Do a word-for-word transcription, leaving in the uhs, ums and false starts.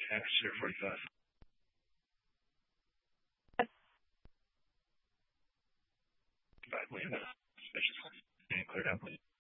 Texture forty-five. Five, we have a suspicious one. And clear down, please.